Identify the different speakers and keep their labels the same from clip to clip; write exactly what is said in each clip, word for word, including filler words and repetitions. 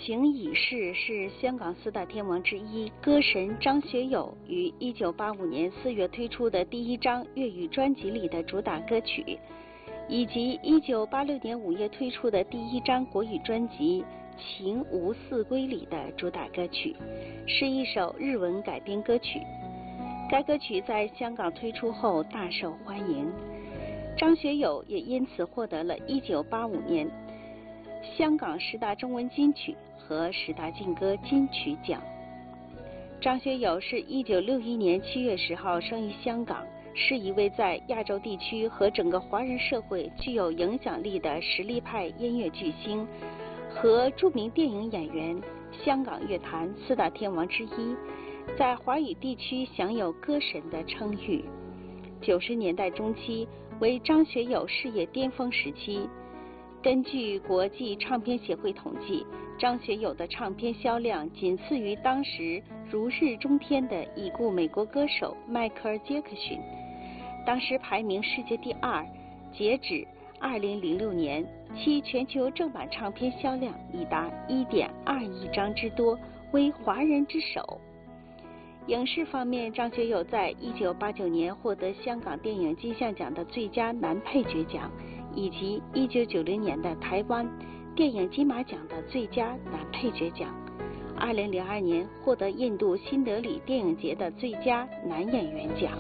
Speaker 1: 行已逝是香港四大天王之一，歌神张学友于一九八五年四月推出的第一张粤语专辑里的主打歌曲，以及一九八六年五月推出的第一张国语专辑《情无四归》里的主打歌曲，是一首日文改编歌曲。该歌曲在香港推出后大受欢迎，张学友也因此获得了一九八五年香港十大中文金曲和十大劲歌金曲奖。张学友是一九六一年七月十号生于香港，是一位在亚洲地区和整个华人社会具有影响力的实力派音乐巨星和著名电影演员，香港乐坛四大天王之一，在华语地区享有歌神的称誉。九十年代中期为张学友事业巅峰时期，根据国际唱片协会统计，张学友的唱片销量仅次于当时如日中天的已故美国歌手迈克尔·杰克逊，当时排名世界第二。截止二零零六年，其全球正版唱片销量已达 一点二亿张之多，为华人之首。影视方面，张学友在一九八九年获得香港电影金像奖的最佳男配角奖，以及一九九零年的台湾电影金马奖的最佳男配角奖。二零零二年获得印度新德里电影节的最佳男演员奖。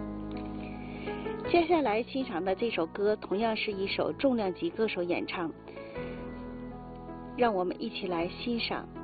Speaker 1: 接下来欣赏的这首歌同样是一首重量级歌手演唱，让我们一起来欣赏